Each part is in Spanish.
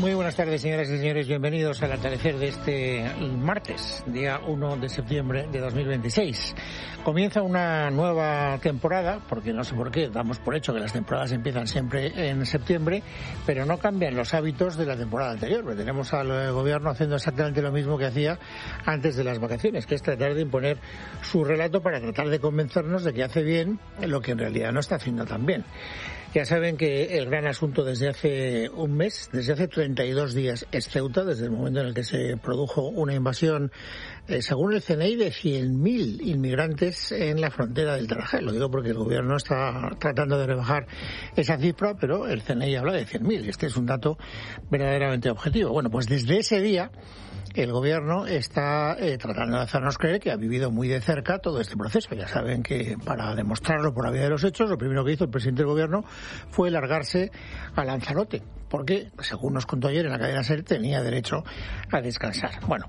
Muy buenas tardes, señoras y señores. Bienvenidos al atardecer de este martes, día 1 de septiembre de 2026. Comienza una nueva temporada, porque no sé por qué, damos por hecho que las temporadas empiezan siempre en septiembre, pero no cambian los hábitos de la temporada anterior. Porque tenemos al gobierno haciendo exactamente lo mismo que hacía antes de las vacaciones, que es tratar de imponer su relato para tratar de convencernos de que hace bien lo que en realidad no está haciendo tan bien. Ya saben que el gran asunto desde hace un mes, desde hace 32 días, es Ceuta, desde el momento en el que se produjo una invasión, según el CNI, de 100.000 inmigrantes en la frontera del Tarajal. Lo digo porque el gobierno está tratando de rebajar esa cifra, pero el CNI habla de 100.000. Este es un dato verdaderamente objetivo. Bueno, pues desde ese día el gobierno está tratando de hacernos creer que ha vivido muy de cerca todo este proceso. Ya saben que para demostrarlo por la vía de los hechos, lo primero que hizo el presidente del gobierno fue largarse a Lanzarote, porque, según nos contó ayer en la cadena SER, tenía derecho a descansar. Bueno,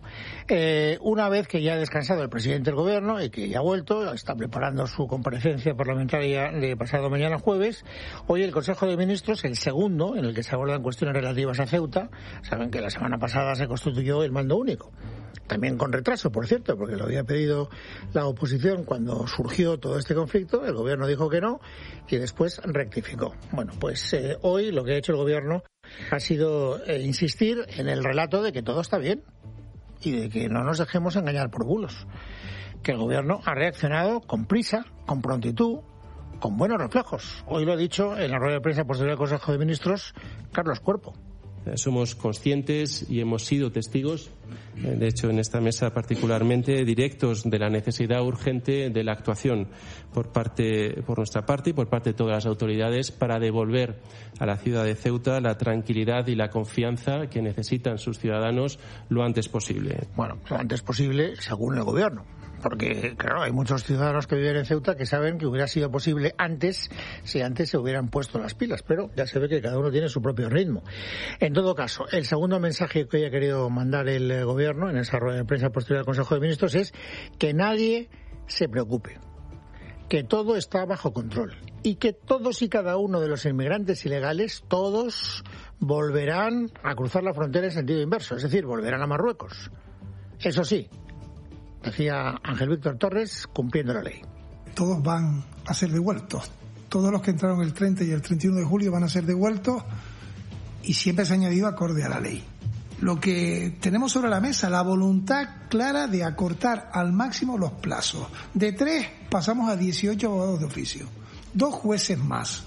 una vez que ya ha descansado el presidente del gobierno y que ya ha vuelto, está preparando su comparecencia parlamentaria de pasado mañana jueves, hoy el Consejo de Ministros, el segundo en el que se abordan cuestiones relativas a Ceuta. Saben que la semana pasada se constituyó el mando único. También con retraso, por cierto, porque lo había pedido la oposición cuando surgió todo este conflicto. El gobierno dijo que no y después rectificó. Bueno, pues hoy lo que ha hecho el gobierno ha sido insistir en el relato de que todo está bien y de que no nos dejemos engañar por bulos. Que el gobierno ha reaccionado con prisa, con prontitud, con buenos reflejos. Hoy lo ha dicho en la rueda de prensa posterior al Consejo de Ministros Carlos Cuerpo. Somos conscientes y hemos sido testigos, de hecho en esta mesa particularmente, directos de la necesidad urgente de la actuación por nuestra parte y por parte de todas las autoridades para devolver a la ciudad de Ceuta la tranquilidad y la confianza que necesitan sus ciudadanos lo antes posible. Bueno, lo antes posible según el gobierno. Porque, claro, hay muchos ciudadanos que viven en Ceuta que saben que hubiera sido posible antes, si antes se hubieran puesto las pilas, pero ya se ve que cada uno tiene su propio ritmo. En todo caso, el segundo mensaje que haya querido mandar el gobierno en esa rueda de prensa posterior al Consejo de Ministros es que nadie se preocupe, que todo está bajo control y que todos y cada uno de los inmigrantes ilegales, todos volverán a cruzar la frontera en sentido inverso, es decir, volverán a Marruecos. Eso sí, decía Ángel Víctor Torres, cumpliendo la ley. Todos van a ser devueltos. Todos los que entraron el 30 y el 31 de julio van a ser devueltos y siempre se ha añadido acorde a la ley. Lo que tenemos sobre la mesa, la voluntad clara de acortar al máximo los plazos. De 3 pasamos a 18 abogados de oficio, 2 jueces más,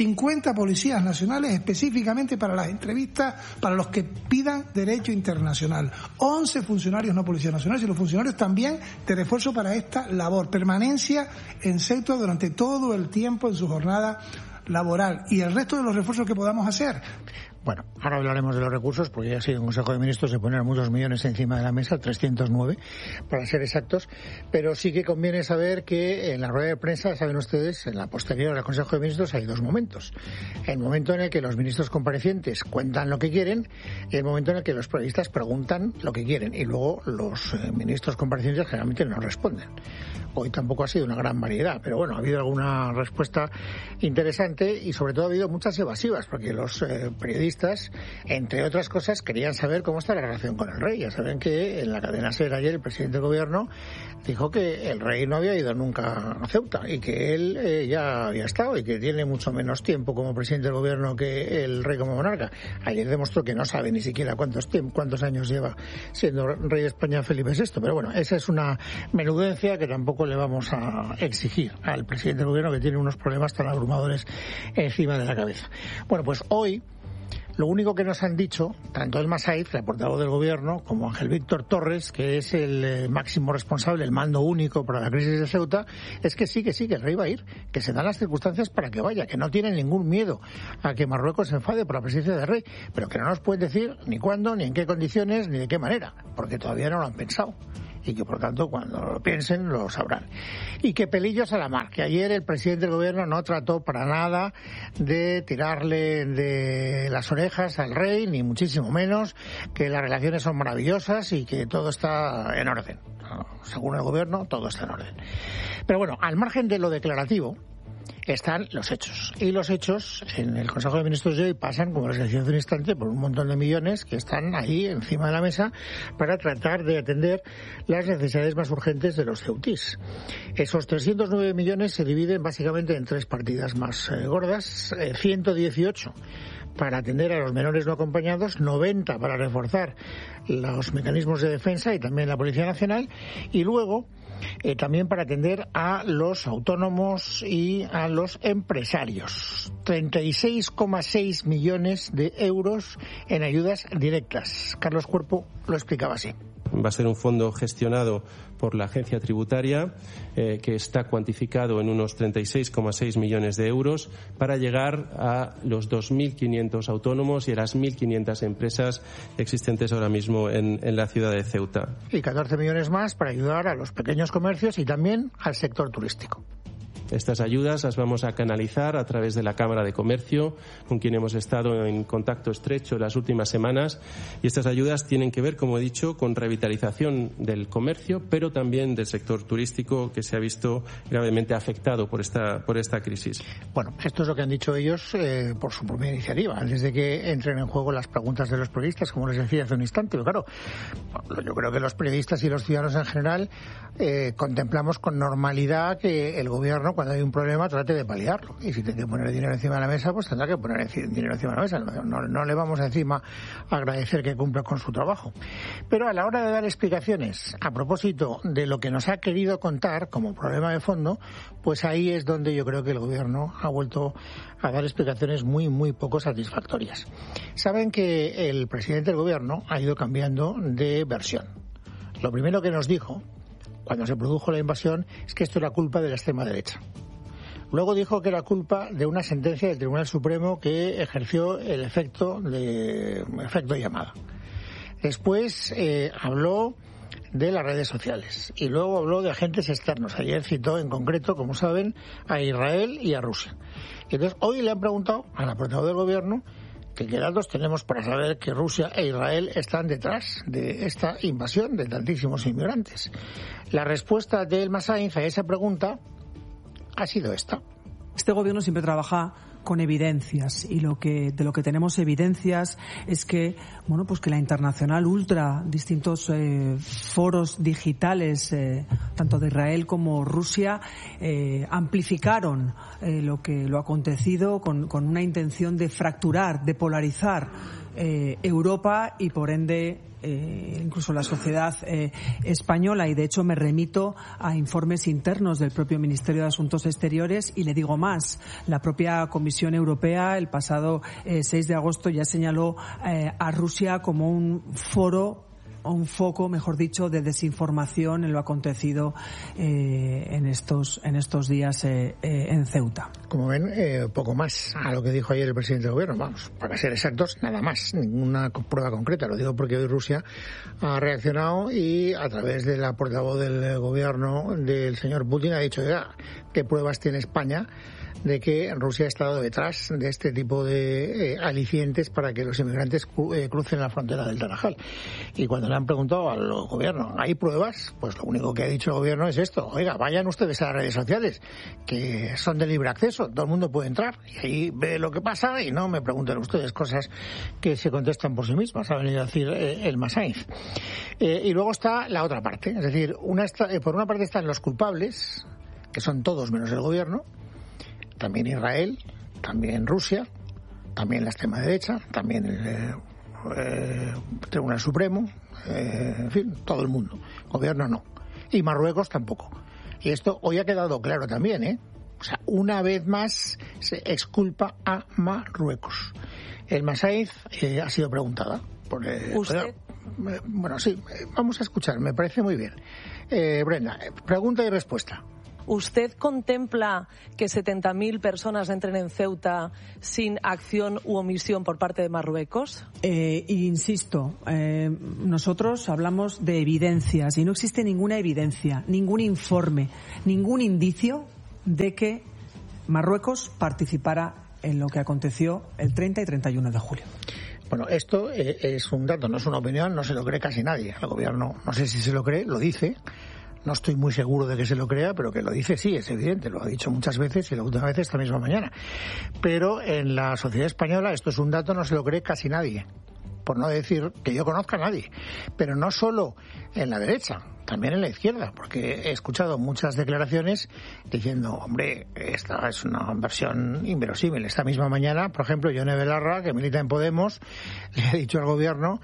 50 policías nacionales específicamente para las entrevistas para los que pidan derecho internacional, 11 funcionarios no policías nacionales y los funcionarios también de refuerzo para esta labor, permanencia en Ceuta durante todo el tiempo en su jornada laboral y el resto de los refuerzos que podamos hacer. Bueno, ahora hablaremos de los recursos, porque ya ha sido un Consejo de Ministros de poner muchos millones encima de la mesa, 309 para ser exactos, pero sí que conviene saber que en la rueda de prensa, saben ustedes, en la posterior al Consejo de Ministros hay 2 momentos. El momento en el que los ministros comparecientes cuentan lo que quieren y el momento en el que los periodistas preguntan lo que quieren y luego los ministros comparecientes generalmente no responden. Hoy tampoco ha sido una gran variedad, pero bueno, ha habido alguna respuesta interesante y sobre todo ha habido muchas evasivas, porque los periodistas, entre otras cosas, querían saber cómo está la relación con el rey. Ya saben que en la cadena SER ayer el presidente del gobierno dijo que el rey no había ido nunca a Ceuta y que él ya había estado y que tiene mucho menos tiempo como presidente del gobierno que el rey como monarca. Ayer demostró que no sabe ni siquiera cuántos años lleva siendo rey de España Felipe VI, pero bueno, esa es una menudencia que tampoco le vamos a exigir al presidente del gobierno, que tiene unos problemas tan abrumadores encima de la cabeza. Bueno, pues hoy lo único que nos han dicho, tanto el Masaiz, el portavoz del gobierno, como Ángel Víctor Torres, que es el máximo responsable, el mando único para la crisis de Ceuta, es que sí, que el rey va a ir, que se dan las circunstancias para que vaya, que no tienen ningún miedo a que Marruecos se enfade por la presencia del rey, pero que no nos pueden decir ni cuándo, ni en qué condiciones, ni de qué manera, porque todavía no lo han pensado. Y que por tanto cuando lo piensen lo sabrán. Y que pelillos a la mar, que ayer el presidente del gobierno no trató para nada de tirarle de las orejas al rey, ni muchísimo menos, que las relaciones son maravillosas y que todo está en orden. Según el gobierno, todo está en orden. Pero bueno, al margen de lo declarativo, están los hechos. Y los hechos en el Consejo de Ministros de hoy pasan, como les decía hace un instante, por un montón de millones que están ahí encima de la mesa para tratar de atender las necesidades más urgentes de los ceutís. Esos 309 millones se dividen básicamente en tres partidas más gordas, 118 para atender a los menores no acompañados, 90 para reforzar los mecanismos de defensa y también la Policía Nacional, y luego también para atender a los autónomos y a los empresarios. 36,6 millones de euros en ayudas directas. Carlos Cuerpo lo explicaba así. Va a ser un fondo gestionado por la agencia tributaria que está cuantificado en unos 36,6 millones de euros para llegar a los 2.500 autónomos y a las 1.500 empresas existentes ahora mismo en la ciudad de Ceuta. Y 14 millones más para ayudar a los pequeños comercios y también al sector turístico. Estas ayudas las vamos a canalizar a través de la Cámara de Comercio, con quien hemos estado en contacto estrecho las últimas semanas. Y estas ayudas tienen que ver, como he dicho, con revitalización del comercio, pero también del sector turístico, que se ha visto gravemente afectado por esta crisis. Bueno, esto es lo que han dicho ellos por su propia iniciativa, antes de que entren en juego las preguntas de los periodistas, como les decía hace un instante. Pero claro, yo creo que los periodistas y los ciudadanos en general contemplamos con normalidad que el gobierno, cuando hay un problema, trate de paliarlo. Y si tiene que poner dinero encima de la mesa, pues tendrá que poner dinero encima de la mesa. No le vamos encima a agradecer que cumpla con su trabajo. Pero a la hora de dar explicaciones a propósito de lo que nos ha querido contar como problema de fondo, pues ahí es donde yo creo que el gobierno ha vuelto a dar explicaciones muy, muy poco satisfactorias. Saben que el presidente del gobierno ha ido cambiando de versión. Lo primero que nos dijo cuando se produjo la invasión es que esto era culpa de la extrema derecha. Luego dijo que era culpa de una sentencia del Tribunal Supremo que ejerció el efecto llamada. Después habló de las redes sociales y luego habló de agentes externos. Ayer citó en concreto, como saben, a Israel y a Rusia. Y entonces hoy le han preguntado a la portavoz del gobierno qué datos tenemos para saber que Rusia e Israel están detrás de esta invasión de tantísimos inmigrantes. La respuesta de Elma Sainz a esa pregunta ha sido esta. Este gobierno siempre trabaja con evidencias y de lo que tenemos evidencias es que que la Internacional Ultra, distintos foros digitales tanto de Israel como Rusia amplificaron lo acontecido con una intención de fracturar, de polarizar Europa y por ende incluso la sociedad española, y de hecho me remito a informes internos del propio Ministerio de Asuntos Exteriores y le digo más, la propia Comisión Europea el pasado 6 de agosto ya señaló a Rusia como un foco, mejor dicho, de desinformación en lo acontecido en estos días en Ceuta. Como ven, poco más a lo que dijo ayer el presidente del gobierno. Vamos, para ser exactos, nada más, ninguna prueba concreta. Lo digo porque hoy Rusia ha reaccionado y a través de la portavoz del gobierno del señor Putin ha dicho ya qué pruebas tiene España de que Rusia ha estado detrás de este tipo de alicientes para que los inmigrantes crucen la frontera del Tarajal. Y cuando le han preguntado al gobierno, ¿hay pruebas? Pues lo único que ha dicho el gobierno es esto: oiga, vayan ustedes a las redes sociales, que son de libre acceso, todo el mundo puede entrar y ahí ve lo que pasa y no me pregunten ustedes cosas que se contestan por sí mismas, ha venido a decir Elma Sainz. Y luego está la otra parte, es decir, por una parte están los culpables, que son todos menos el gobierno, también Israel, también Rusia, también la extrema derecha, también el Tribunal Supremo, en fin, todo el mundo. Gobierno no. Y Marruecos tampoco. Y esto hoy ha quedado claro también, O sea, una vez más se exculpa a Marruecos. Elma Sainz ha sido preguntada. ¿Usted? Bueno, sí, vamos a escuchar, me parece muy bien. Brenda, pregunta y respuesta. ¿Usted contempla que 70.000 personas entren en Ceuta sin acción u omisión por parte de Marruecos? Insisto, nosotros hablamos de evidencias y no existe ninguna evidencia, ningún informe, ningún indicio de que Marruecos participara en lo que aconteció el 30 y 31 de julio. Bueno, esto es un dato, no es una opinión, no se lo cree casi nadie. El gobierno, no sé si se lo cree, lo dice. no estoy muy seguro de que se lo crea, pero que lo dice sí, es evidente, lo ha dicho muchas veces y la última vez esta misma mañana. Pero en la sociedad española esto es un dato, no se lo cree casi nadie. Por no decir que yo conozca a nadie. Pero no solo en la derecha, también en la izquierda, porque he escuchado muchas declaraciones diciendo, hombre, esta es una versión inverosímil. Esta misma mañana, por ejemplo, Yone Belarra, que milita en Podemos, le ha dicho al gobierno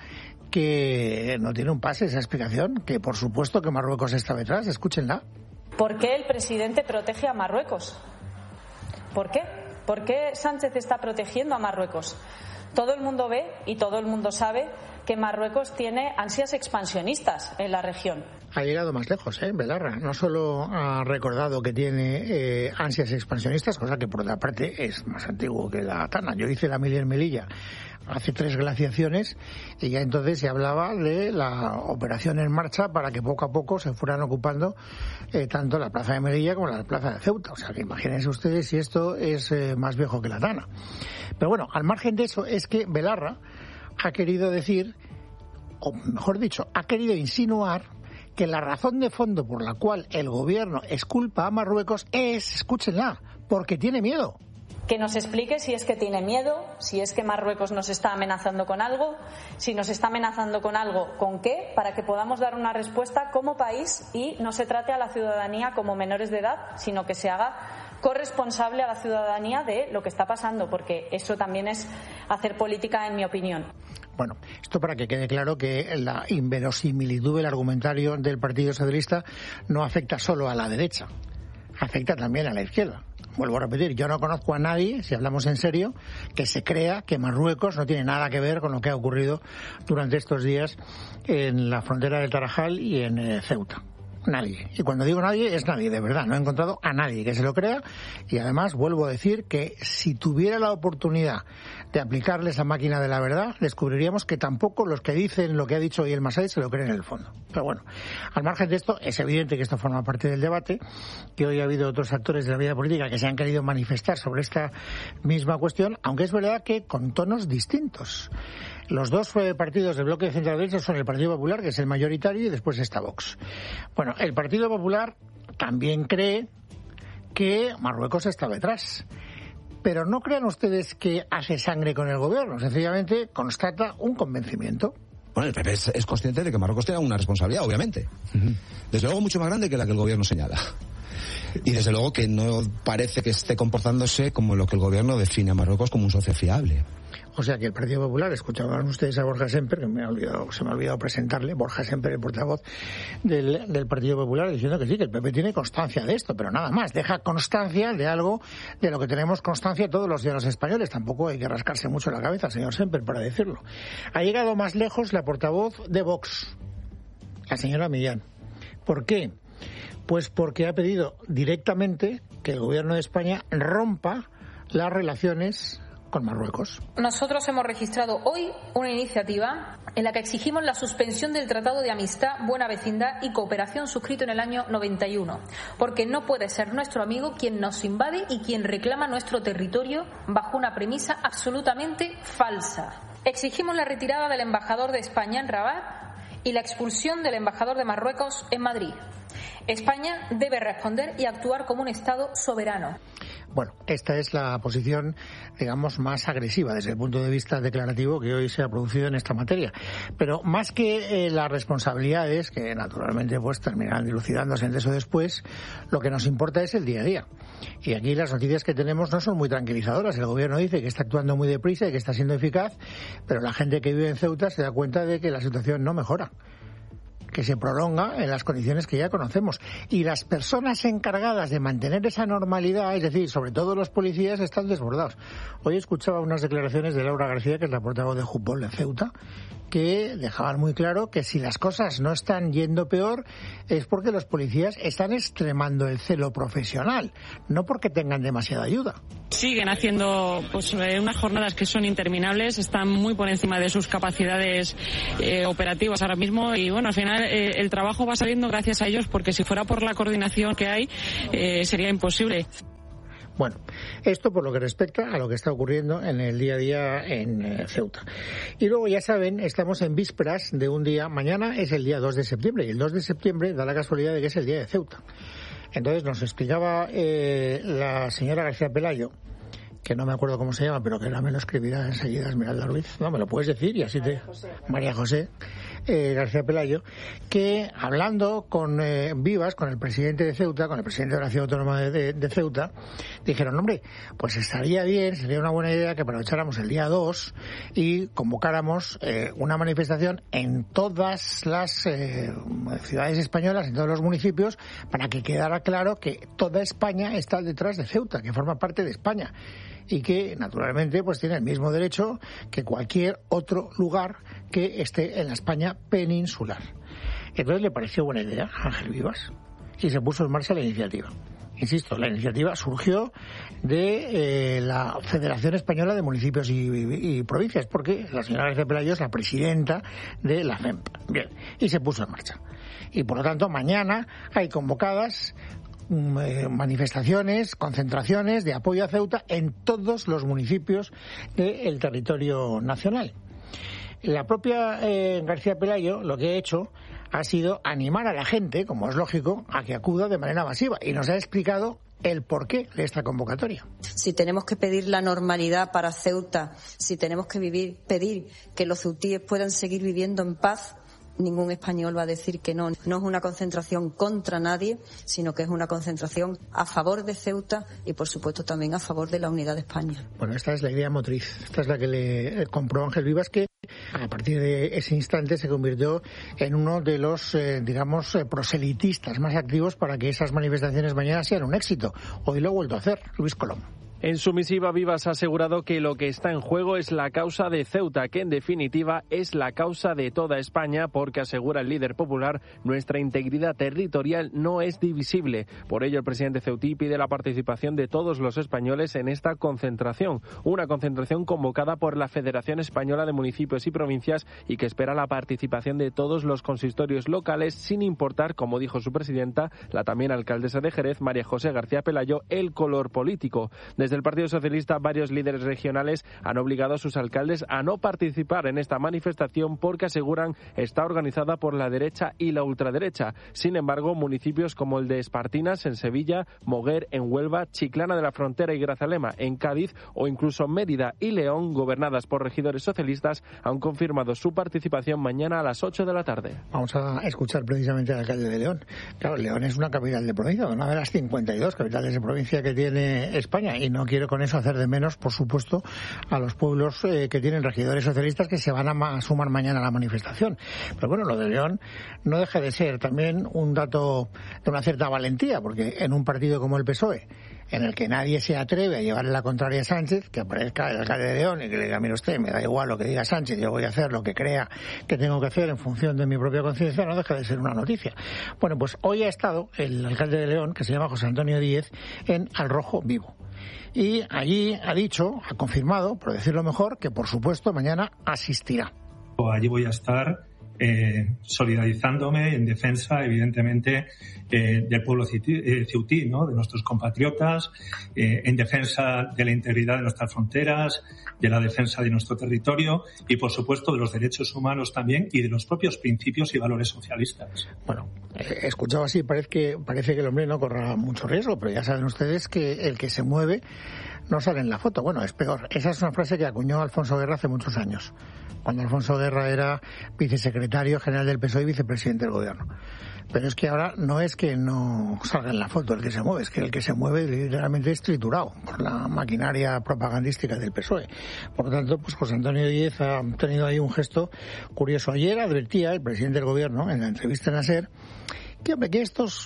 que no tiene un pase esa explicación, que por supuesto que Marruecos está detrás. Escúchenla. ¿Por qué el presidente protege a Marruecos? ¿Por qué? ¿Por qué Sánchez está protegiendo a Marruecos? Todo el mundo ve y todo el mundo sabe que Marruecos tiene ansias expansionistas en la región. Ha llegado más lejos, Belarra. No solo ha recordado que tiene ansias expansionistas, cosa que por otra parte es más antiguo que la Tana. Yo hice la mili en Melilla hace 3 glaciaciones y ya entonces se hablaba de la operación en marcha para que poco a poco se fueran ocupando tanto la plaza de Melilla como la plaza de Ceuta. O sea que imagínense ustedes si esto es más viejo que la Tana. Pero bueno, al margen de eso es que Belarra ha querido decir, o mejor dicho, ha querido insinuar que la razón de fondo por la cual el gobierno exculpa a Marruecos es, escúchenla, porque tiene miedo. Que nos explique si es que tiene miedo, si es que Marruecos nos está amenazando con algo, si nos está amenazando con algo, ¿con qué? Para que podamos dar una respuesta como país y no se trate a la ciudadanía como menores de edad, sino que se haga corresponsable a la ciudadanía de lo que está pasando, porque eso también es hacer política, en mi opinión. Bueno, esto para que quede claro que la inverosimilitud del argumentario del Partido Socialista no afecta solo a la derecha, afecta también a la izquierda. Vuelvo a repetir, yo no conozco a nadie, si hablamos en serio, que se crea que Marruecos no tiene nada que ver con lo que ha ocurrido durante estos días en la frontera de Tarajal y en Ceuta. Nadie. Y cuando digo nadie, es nadie, de verdad. No he encontrado a nadie que se lo crea. Y además, vuelvo a decir que si tuviera la oportunidad de aplicarle esa máquina de la verdad, descubriríamos que tampoco los que dicen lo que ha dicho hoy el Masai se lo creen en el fondo. Pero bueno, al margen de esto, es evidente que esto forma parte del debate, que hoy ha habido otros actores de la vida política que se han querido manifestar sobre esta misma cuestión, aunque es verdad que con tonos distintos. Los dos partidos del bloque de centro-derecha son el Partido Popular, que es el mayoritario, y después está Vox. Bueno, el Partido Popular también cree que Marruecos está detrás. Pero no crean ustedes que hace sangre con el gobierno, sencillamente constata un convencimiento. Bueno, el PP es consciente de que Marruecos tiene una responsabilidad, obviamente. Desde luego mucho más grande que la que el gobierno señala. Y desde luego que no parece que esté comportándose como lo que el gobierno define a Marruecos como un socio fiable. O sea que el Partido Popular, escuchaban ustedes a Borja Semper, que se me ha olvidado presentarle, Borja Semper, el portavoz del Partido Popular, diciendo que sí, que el PP tiene constancia de esto, pero nada más, deja constancia de algo de lo que tenemos constancia todos los ciudadanos españoles. Tampoco hay que rascarse mucho la cabeza, señor Semper, para decirlo. Ha llegado más lejos la portavoz de Vox, la señora Millán. ¿Por qué? Pues porque ha pedido directamente que el gobierno de España rompa las relaciones con Marruecos. Nosotros hemos registrado hoy una iniciativa en la que exigimos la suspensión del Tratado de Amistad, Buena Vecindad y Cooperación suscrito en el año 91, porque no puede ser nuestro amigo quien nos invade y quien reclama nuestro territorio bajo una premisa absolutamente falsa. Exigimos la retirada del embajador de España en Rabat y la expulsión del embajador de Marruecos en Madrid. España debe responder y actuar como un Estado soberano. Bueno, esta es la posición, digamos, más agresiva desde el punto de vista declarativo que hoy se ha producido en esta materia. Pero más que las responsabilidades, que naturalmente pues terminarán dilucidándose antes o después, lo que nos importa es el día a día. Y aquí las noticias que tenemos no son muy tranquilizadoras. El gobierno dice que está actuando muy deprisa y que está siendo eficaz, pero la gente que vive en Ceuta se da cuenta de que la situación no mejora, que se prolonga en las condiciones que ya conocemos. Y las personas encargadas de mantener esa normalidad, es decir, sobre todo los policías, están desbordados. Hoy escuchaba unas declaraciones de Laura García, que es la portavoz de Jupol en Ceuta, que dejaban muy claro que si las cosas no están yendo peor es porque los policías están extremando el celo profesional, no porque tengan demasiada ayuda. Siguen haciendo unas jornadas que son interminables, están muy por encima de sus capacidades operativas ahora mismo y bueno, al final el trabajo va saliendo gracias a ellos, porque si fuera por la coordinación que hay sería imposible. Bueno, esto por lo que respecta a lo que está ocurriendo en el día a día en Ceuta. Y luego, ya saben, estamos en vísperas de un día, mañana es el día 2 de septiembre, y el 2 de septiembre da la casualidad de que es el día de Ceuta. Entonces nos explicaba la señora García Pelayo, que no me acuerdo cómo se llama, pero que ahora me lo escribirá enseguida Esmeralda Ruiz. No, me lo puedes decir y así te... María José García Pelayo, que hablando con Vivas, con el presidente de Ceuta, con el presidente de la Ciudad Autónoma de Ceuta, dijeron, hombre, pues estaría bien, sería una buena idea que aprovecháramos el día 2 y convocáramos una manifestación en todas las ciudades españolas, en todos los municipios, para que quedara claro que toda España está detrás de Ceuta, que forma parte de España, y que naturalmente pues tiene el mismo derecho que cualquier otro lugar que esté en la España peninsular. Entonces le pareció buena idea a Ángel Vivas y se puso en marcha la iniciativa. Insisto, la iniciativa surgió de la Federación Española de Municipios y Provincias, porque la señora García Pelayo es la presidenta de la FEMP. Bien, y se puso en marcha. Y por lo tanto mañana hay convocadas manifestaciones, concentraciones de apoyo a Ceuta en todos los municipios del territorio nacional. La propia García Pelayo lo que ha hecho ha sido animar a la gente, como es lógico, a que acuda de manera masiva, y nos ha explicado el porqué de esta convocatoria. Si tenemos que pedir la normalidad para Ceuta, si tenemos que pedir que los ceutíes puedan seguir viviendo en paz, ningún español va a decir que no. No es una concentración contra nadie, sino que es una concentración a favor de Ceuta y, por supuesto, también a favor de la unidad de España. Bueno, esta es la idea motriz. Esta es la que le compró Ángel Vivas, que a partir de ese instante se convirtió en uno de los, proselitistas más activos para que esas manifestaciones mañana sean un éxito. Hoy lo ha vuelto a hacer Luis Colom. En su misiva, Vivas ha asegurado que lo que está en juego es la causa de Ceuta, que en definitiva es la causa de toda España, porque, asegura el líder popular, nuestra integridad territorial no es divisible. Por ello, el presidente ceutí pide la participación de todos los españoles en esta concentración, una concentración convocada por la Federación Española de Municipios y Provincias y que espera la participación de todos los consistorios locales, sin importar, como dijo su presidenta, la también alcaldesa de Jerez, María José García Pelayo, el color político. Desde el Partido Socialista, varios líderes regionales han obligado a sus alcaldes a no participar en esta manifestación porque, aseguran, está organizada por la derecha y la ultraderecha. Sin embargo, municipios como el de Espartinas, en Sevilla, Moguer, en Huelva, Chiclana de la Frontera y Grazalema, en Cádiz, o incluso Mérida y León, gobernadas por regidores socialistas, han confirmado su participación mañana a las 8 de la tarde. Vamos a escuchar precisamente al alcalde de León. Claro, León es una capital de provincia, una de las 52 capitales de provincia que tiene España, y no quiero con eso hacer de menos, por supuesto, a los pueblos que tienen regidores socialistas que se van a sumar mañana a la manifestación. Pero bueno, lo de León no deja de ser también un dato de una cierta valentía, porque en un partido como el PSOE, en el que nadie se atreve a llevarle la contraria a Sánchez, que aparezca el alcalde de León y que le diga, mire usted, me da igual lo que diga Sánchez, yo voy a hacer lo que crea que tengo que hacer en función de mi propia conciencia, no deja de ser una noticia. Bueno, pues hoy ha estado el alcalde de León, que se llama José Antonio Díez, en Al Rojo Vivo. Y allí ha confirmado, por decirlo mejor, que por supuesto mañana asistirá. Allí voy a estar solidarizándome en defensa, evidentemente, del pueblo ceutí, ¿no? De nuestros compatriotas, en defensa de la integridad de nuestras fronteras, de la defensa de nuestro territorio y, por supuesto, de los derechos humanos también y de los propios principios y valores socialistas. Bueno, escuchado así parece que el hombre no corra mucho riesgo, pero ya saben ustedes que el que se mueve no sale en la foto. Bueno, es peor. Esa es una frase que acuñó Alfonso Guerra hace muchos años, cuando Alfonso Guerra era vicesecretario general del PSOE y vicepresidente del gobierno. Pero es que ahora no es que no salga en la foto el que se mueve, es que el que se mueve literalmente es triturado por la maquinaria propagandística del PSOE. Por lo tanto, pues José Antonio Díez ha tenido ahí un gesto curioso. Ayer advertía el presidente del gobierno en la entrevista en SER que estos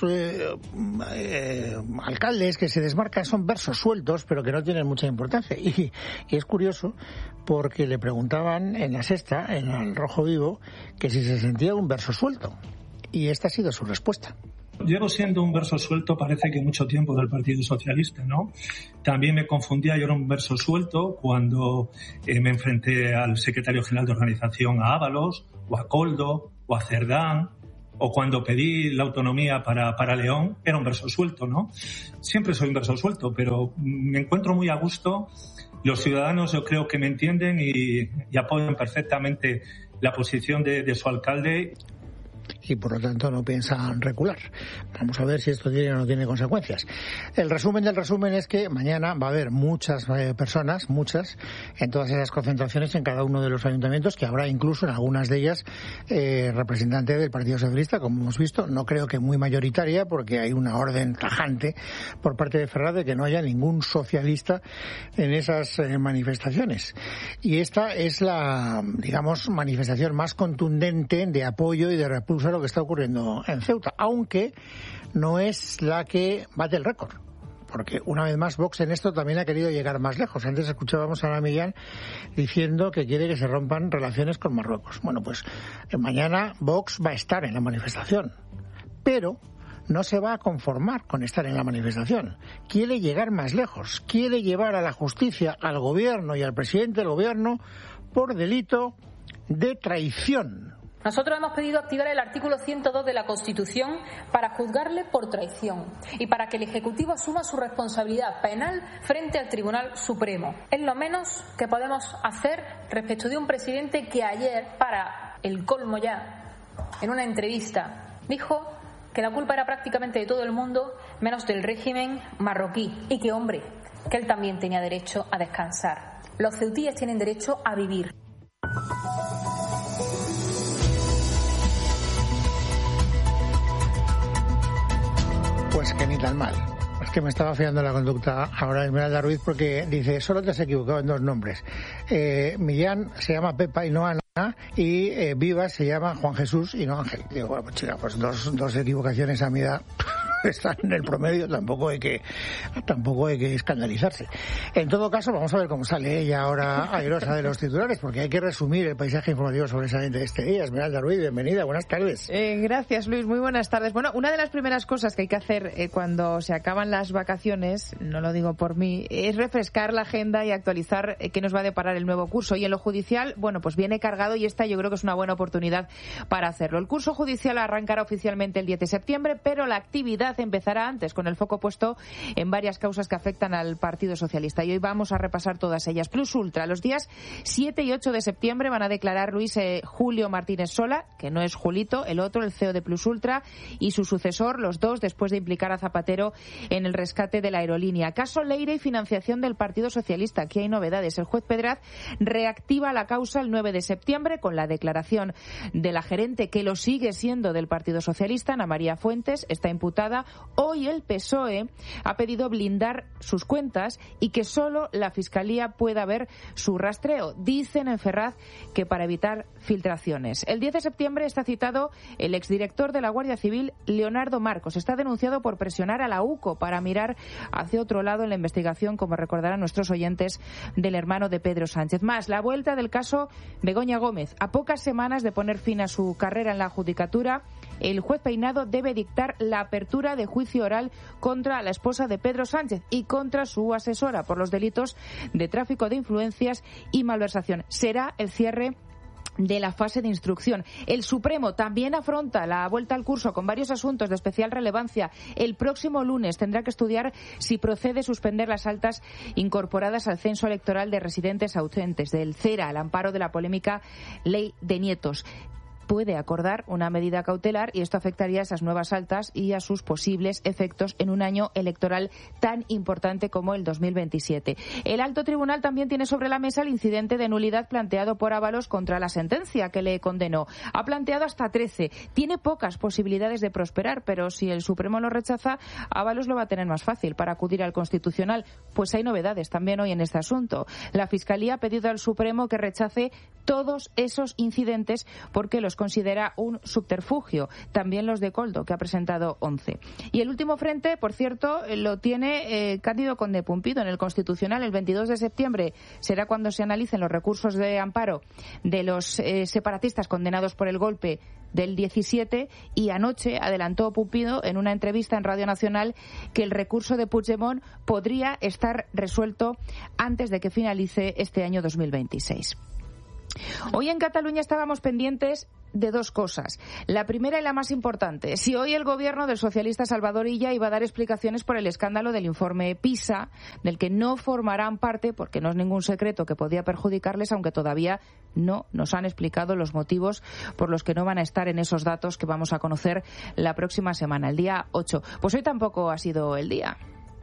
alcaldes que se desmarcan son versos sueltos, pero que no tienen mucha importancia. Y es curioso porque le preguntaban en La Sexta, en Al Rojo Vivo, que si se sentía un verso suelto. Y esta ha sido su respuesta. Llevo siendo un verso suelto parece que mucho tiempo del Partido Socialista, ¿no? También me confundía, yo era un verso suelto cuando me enfrenté al secretario general de organización, a Ábalos, o a Coldo, o a Cerdán, o cuando pedí la autonomía para León, era un verso suelto, ¿no? Siempre soy un verso suelto, pero me encuentro muy a gusto. Los ciudadanos yo creo que me entienden y apoyan perfectamente la posición de su alcalde. Y por lo tanto no piensan recular. Vamos a ver si esto tiene o no tiene consecuencias. El resumen del resumen es que mañana va a haber muchas personas, en todas esas concentraciones en cada uno de los ayuntamientos, que habrá incluso en algunas de ellas representante del Partido Socialista, como hemos visto. No creo que muy mayoritaria, porque hay una orden tajante por parte de Ferraz de que no haya ningún socialista en esas manifestaciones. Y esta es la, digamos, manifestación más contundente de apoyo y de repulsa a lo que está ocurriendo en Ceuta, aunque no es la que bate el récord, porque una vez más Vox en esto también ha querido llegar más lejos. Antes escuchábamos a Ana Millán diciendo que quiere que se rompan relaciones con Marruecos. Bueno, pues mañana Vox va a estar en la manifestación, pero no se va a conformar con estar en la manifestación. Quiere llegar más lejos, quiere llevar a la justicia al gobierno y al presidente del gobierno por delito de traición. Nosotros hemos pedido activar el artículo 102 de la Constitución para juzgarle por traición y para que el Ejecutivo asuma su responsabilidad penal frente al Tribunal Supremo. Es lo menos que podemos hacer respecto de un presidente que ayer, para el colmo ya, en una entrevista, dijo que la culpa era prácticamente de todo el mundo menos del régimen marroquí y que, hombre, que él también tenía derecho a descansar. Los ceutíes tienen derecho a vivir. Pues que ni tan mal. Es que me estaba fiando la conducta ahora Esmeralda Ruiz, porque dice, solo te has equivocado en 2 nombres. Millán se llama Pepa y no Ana, y Vivas se llama Juan Jesús y no Ángel. Digo, bueno, pues chica, pues dos equivocaciones a mi edad están en el promedio, tampoco hay que escandalizarse. En todo caso, vamos a ver cómo sale ella ahora airosa de los titulares, porque hay que resumir el paisaje informativo sobresaliente de este día. Esmeralda Ruiz, bienvenida, buenas tardes. Gracias, Luis, muy buenas tardes. Bueno, una de las primeras cosas que hay que hacer cuando se acaban las vacaciones, no lo digo por mí, es refrescar la agenda y actualizar qué nos va a deparar el nuevo curso. Y en lo judicial, bueno, pues viene cargado y esta yo creo que es una buena oportunidad para hacerlo. El curso judicial arrancará oficialmente el 10 de septiembre, pero la actividad empezará antes, con el foco puesto en varias causas que afectan al Partido Socialista. Y hoy vamos a repasar todas ellas. Plus Ultra, los días 7 y 8 de septiembre van a declarar Luis Julio Martínez Sola, que no es Julito, el otro, el CEO de Plus Ultra, y su sucesor, los dos, después de implicar a Zapatero en el rescate de la aerolínea. Caso Leire y financiación del Partido Socialista. Aquí hay novedades. El juez Pedraz reactiva la causa el 9 de septiembre con la declaración de la gerente, que lo sigue siendo, del Partido Socialista, Ana María Fuentes, está imputada. Hoy el PSOE ha pedido blindar sus cuentas y que solo la Fiscalía pueda ver su rastreo. Dicen en Ferraz que para evitar filtraciones. El 10 de septiembre está citado el exdirector de la Guardia Civil, Leonardo Marcos. Está denunciado por presionar a la UCO para mirar hacia otro lado en la investigación, como recordarán nuestros oyentes, del hermano de Pedro Sánchez. Más, la vuelta del caso Begoña Gómez. A pocas semanas de poner fin a su carrera en la judicatura, el juez Peinado debe dictar la apertura de juicio oral contra la esposa de Pedro Sánchez y contra su asesora por los delitos de tráfico de influencias y malversación. Será el cierre de la fase de instrucción. El Supremo también afronta la vuelta al curso con varios asuntos de especial relevancia. El próximo lunes tendrá que estudiar si procede suspender las altas incorporadas al censo electoral de residentes ausentes del CERA, al amparo de la polémica Ley de Nietos. Puede acordar una medida cautelar y esto afectaría a esas nuevas altas y a sus posibles efectos en un año electoral tan importante como el 2027. El alto tribunal también tiene sobre la mesa el incidente de nulidad planteado por Ábalos contra la sentencia que le condenó. Ha planteado hasta 13. Tiene pocas posibilidades de prosperar, pero si el Supremo lo rechaza, Ábalos lo va a tener más fácil para acudir al Constitucional. Pues hay novedades también hoy en este asunto. La Fiscalía ha pedido al Supremo que rechace todos esos incidentes porque los considera un subterfugio. También los de Coldo, que ha presentado 11. Y el último frente, por cierto, lo tiene Cándido Conde Pumpido en el Constitucional. El 22 de septiembre será cuando se analicen los recursos de amparo de los separatistas condenados por el golpe del 17, y anoche adelantó Pumpido en una entrevista en Radio Nacional que el recurso de Puigdemont podría estar resuelto antes de que finalice este año 2026. Hoy en Cataluña estábamos pendientes de dos cosas. La primera y la más importante, si hoy el gobierno del socialista Salvador Illa iba a dar explicaciones por el escándalo del informe PISA, del que no formarán parte, porque no es ningún secreto que podía perjudicarles, aunque todavía no nos han explicado los motivos por los que no van a estar en esos datos que vamos a conocer la próxima semana, el día 8. Pues hoy tampoco ha sido el día.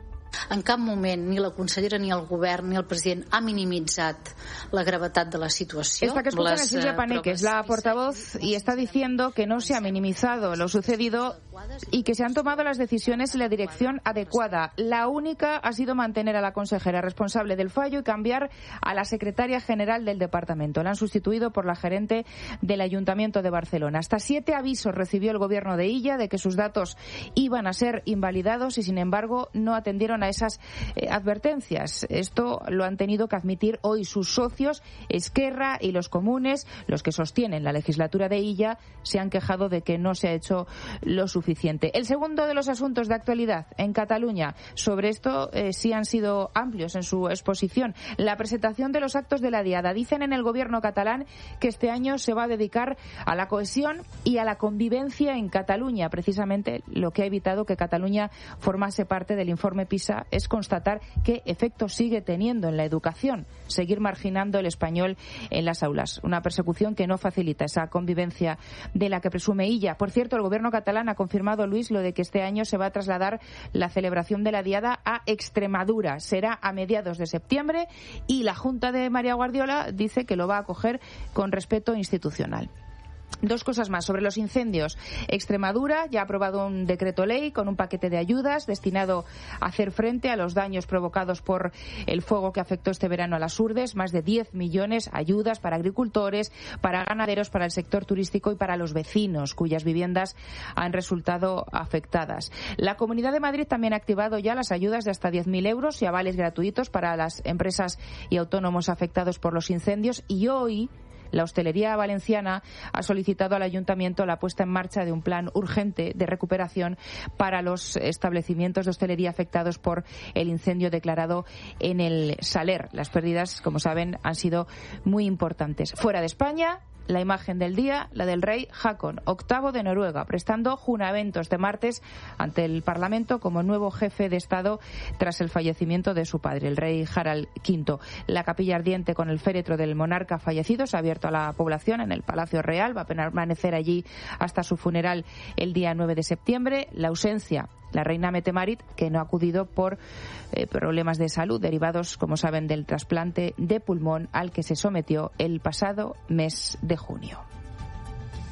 En cap moment ni la consellera ni el govern ni el president ha minimitzat la gravetat de la situació. Esta que escuchan es Silvia Paneque, es la portavoz, y está diciendo que no se ha minimizado lo sucedido y que se han tomado las decisiones en la dirección adecuada. La única ha sido mantener a la consejera responsable del fallo y cambiar a la secretaria general del departamento. La han sustituido por la gerente del Ayuntamiento de Barcelona. Hasta 7 avisos recibió el gobierno de Illa de que sus datos iban a ser invalidados y, sin embargo, no atendieron a esas advertencias. Esto lo han tenido que admitir hoy sus socios. Esquerra y los comunes, los que sostienen la legislatura de Illa, se han quejado de que no se ha hecho lo suficiente. El segundo de los asuntos de actualidad en Cataluña, sobre esto sí han sido amplios en su exposición. La presentación de los actos de la Diada. Dicen en el gobierno catalán que este año se va a dedicar a la cohesión y a la convivencia en Cataluña. Precisamente lo que ha evitado que Cataluña formase parte del informe PISA es constatar qué efecto sigue teniendo en la educación, seguir marginando el español en las aulas. Una persecución que no facilita esa convivencia de la que presume Illa. Por cierto, el gobierno catalán ha confirmado, Luis, lo de que este año se va a trasladar la celebración de la Diada a Extremadura. Será a mediados de septiembre y la Junta de María Guardiola dice que lo va a acoger con respeto institucional. Dos cosas más sobre los incendios. Extremadura ya ha aprobado un decreto ley con un paquete de ayudas destinado a hacer frente a los daños provocados por el fuego que afectó este verano a las Urdes. Más de 10 millones ayudas para agricultores, para ganaderos, para el sector turístico y para los vecinos cuyas viviendas han resultado afectadas. La Comunidad de Madrid también ha activado ya las ayudas de hasta 10.000 euros y avales gratuitos para las empresas y autónomos afectados por los incendios, y hoy la hostelería valenciana ha solicitado al ayuntamiento la puesta en marcha de un plan urgente de recuperación para los establecimientos de hostelería afectados por el incendio declarado en el Saler. Las pérdidas, como saben, han sido muy importantes. Fuera de España, la imagen del día, la del rey Haakon, VIII de Noruega, prestando juramento este martes ante el Parlamento como nuevo jefe de Estado tras el fallecimiento de su padre, el rey Harald V. La capilla ardiente con el féretro del monarca fallecido se ha abierto a la población en el Palacio Real. Va a permanecer allí hasta su funeral el día 9 de septiembre. La ausencia, la reina Mette-Marit, que no ha acudido por problemas de salud derivados, como saben, del trasplante de pulmón al que se sometió el pasado mes de junio.